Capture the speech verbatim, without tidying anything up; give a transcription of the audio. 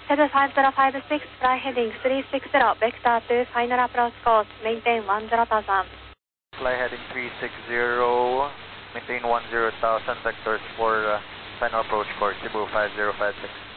Heather five zero five six, fly heading three six zero, vector to final approach course, maintain one zero thousand. Fly heading three six zero, maintain one zero thousand, vectors for uh, final approach course, Cebu five zero five six.